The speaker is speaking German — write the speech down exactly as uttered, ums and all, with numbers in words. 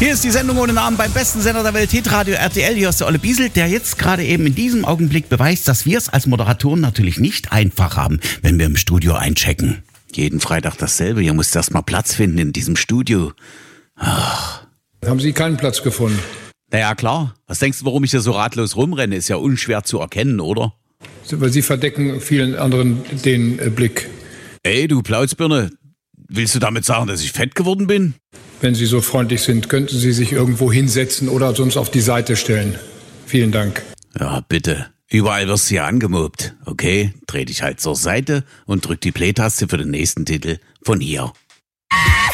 Hier ist die Sendung ohne Namen beim besten Sender der Welt, Hitradio R T L. Hier ist der Olle Biesel, der jetzt gerade eben in diesem Augenblick beweist, dass wir es als Moderatoren natürlich nicht einfach haben, wenn wir im Studio einchecken. Jeden Freitag dasselbe. Hier muss erst mal Platz finden in diesem Studio. Ach. Haben Sie keinen Platz gefunden? Naja, klar. Was denkst du, warum ich hier so ratlos rumrenne? Ist ja unschwer zu erkennen, oder? Weil Sie verdecken vielen anderen den äh, Blick. Ey, du Plauzbirne. Willst du damit sagen, dass ich fett geworden bin? Wenn Sie so freundlich sind, könnten Sie sich irgendwo hinsetzen oder sonst auf die Seite stellen. Vielen Dank. Ja, bitte. Überall wirst du ja angemobbt. Okay, dreh dich halt zur Seite und drück die Play-Taste für den nächsten Titel von hier.